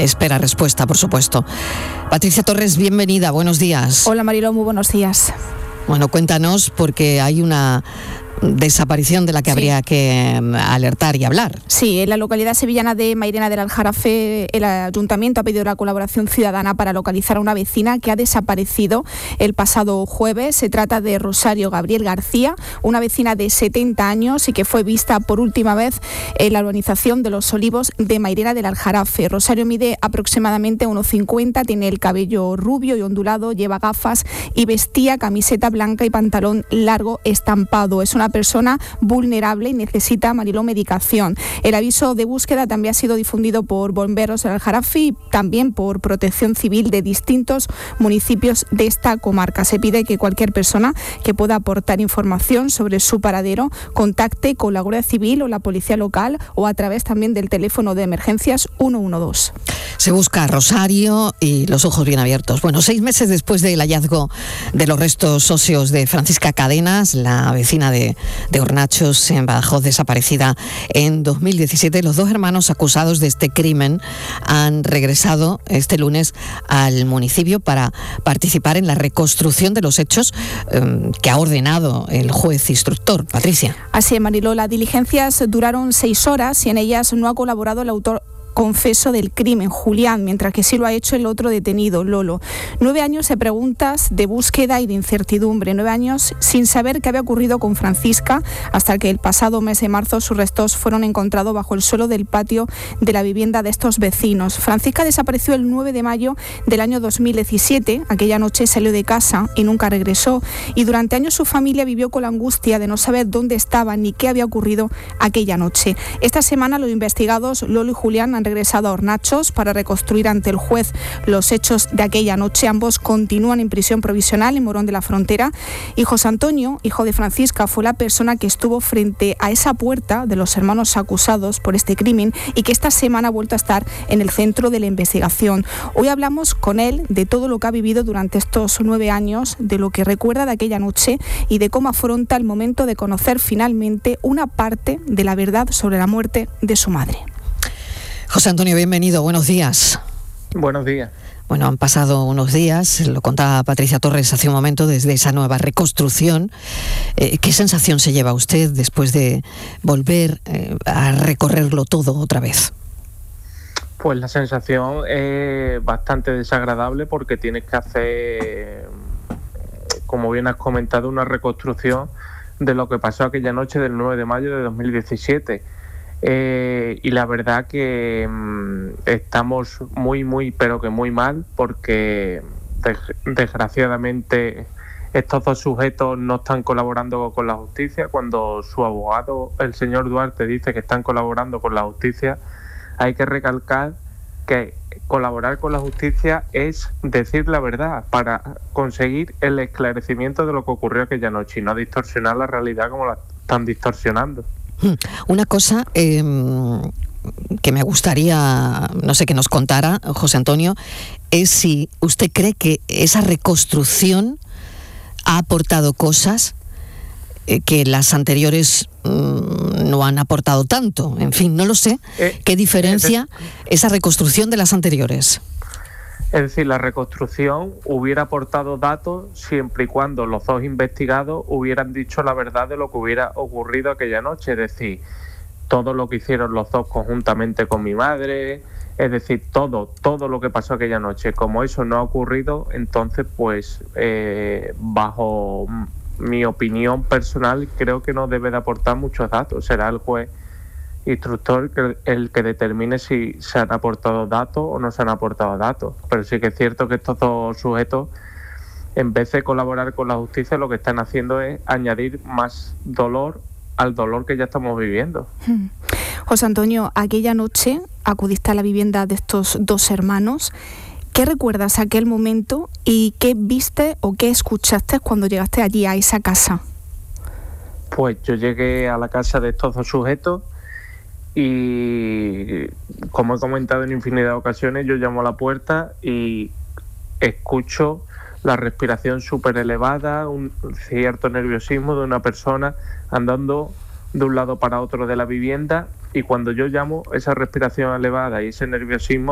espera respuesta, por supuesto. Patricia Torres, bienvenida, buenos días. Hola Mariló, muy buenos días. Bueno, cuéntanos, porque hay una desaparición de la que habría que alertar y hablar. Sí, en la localidad sevillana de Mairena del Aljarafe, el ayuntamiento ha pedido la colaboración ciudadana para localizar a una vecina que ha desaparecido el pasado jueves. Se trata de Rosario Gabriel García, una vecina de 70 años y que fue vista por última vez en la urbanización de Los Olivos de Mairena del Aljarafe. Rosario mide aproximadamente 1,50, tiene el cabello rubio y ondulado, lleva gafas y vestía camiseta blanca y pantalón largo estampado. Es una persona vulnerable y necesita, Mariló, medicación. El aviso de búsqueda también ha sido difundido por bomberos del Aljarafe y también por Protección Civil de distintos municipios de esta comarca. Se pide que cualquier persona que pueda aportar información sobre su paradero contacte con la Guardia Civil o la Policía Local o a través también del teléfono de emergencias 112. Se busca a Rosario y los ojos bien abiertos. Bueno, 6 meses después del hallazgo de los restos óseos de Francisca Cadenas, la vecina de Hornachos, en Badajoz, desaparecida en 2017, los 2 hermanos acusados de este crimen han regresado este lunes al municipio para participar en la reconstrucción de los hechos que ha ordenado el juez instructor. Patricia. Así es, Mariló, las diligencias duraron 6 horas y en ellas no ha colaborado el autor confeso del crimen, Julián, mientras que sí lo ha hecho el otro detenido, Lolo. 9 años de preguntas, de búsqueda y de incertidumbre. 9 años sin saber qué había ocurrido con Francisca, hasta que el pasado mes de marzo sus restos fueron encontrados bajo el suelo del patio de la vivienda de estos vecinos. Francisca desapareció el 9 de mayo del año 2017. Aquella noche salió de casa y nunca regresó. Y durante años su familia vivió con la angustia de no saber dónde estaba ni qué había ocurrido aquella noche. Esta semana los investigados, Lolo y Julián, han regresado a Hornachos para reconstruir ante el juez los hechos de aquella noche. Ambos continúan en prisión provisional en Morón de la Frontera y José Antonio, hijo de Francisca, fue la persona que estuvo frente a esa puerta de los hermanos acusados por este crimen y que esta semana ha vuelto a estar en el centro de la investigación. Hoy hablamos con él de todo lo que ha vivido durante estos 9 años, de lo que recuerda de aquella noche y de cómo afronta el momento de conocer finalmente una parte de la verdad sobre la muerte de su madre. José Antonio, bienvenido, buenos días. Buenos días. Bueno, han pasado unos días, lo contaba Patricia Torres hace un momento, desde esa nueva reconstrucción. ¿Qué sensación se lleva usted después de volver a recorrerlo todo otra vez? Pues la sensación es bastante desagradable porque tienes que hacer, como bien has comentado, una reconstrucción de lo que pasó aquella noche del 9 de mayo de 2017. Y la verdad que estamos muy, pero que muy mal porque desgraciadamente estos 2 sujetos no están colaborando con la justicia. Cuando su abogado, el señor Duarte, dice que están colaborando con la justicia, hay que recalcar que colaborar con la justicia es decir la verdad para conseguir el esclarecimiento de lo que ocurrió aquella noche y no distorsionar la realidad como la están distorsionando. Una cosa que me gustaría, no sé, que nos contara José Antonio, es si usted cree que esa reconstrucción ha aportado cosas que las anteriores no han aportado tanto. En fin, no lo sé. ¿Qué diferencia esa reconstrucción de las anteriores? Es decir, la reconstrucción hubiera aportado datos siempre y cuando los 2 investigados hubieran dicho la verdad de lo que hubiera ocurrido aquella noche. Es decir, todo lo que hicieron los 2 conjuntamente con mi madre, es decir, todo lo que pasó aquella noche. Como eso no ha ocurrido, entonces, pues, bajo mi opinión personal, creo que no debe de aportar muchos datos. Será el juez instructor el que determine si se han aportado datos o no se han aportado datos. Pero sí que es cierto que estos 2 sujetos, en vez de colaborar con la justicia, lo que están haciendo es añadir más dolor al dolor que ya estamos viviendo. José Antonio, aquella noche acudiste a la vivienda de estos 2 hermanos. ¿Qué recuerdas aquel momento y qué viste o qué escuchaste cuando llegaste allí a esa casa? Pues yo llegué a la casa de estos 2 sujetos y, como he comentado en infinidad de ocasiones, yo llamo a la puerta y escucho la respiración súper elevada, un cierto nerviosismo de una persona andando de un lado para otro de la vivienda, y cuando yo llamo, esa respiración elevada y ese nerviosismo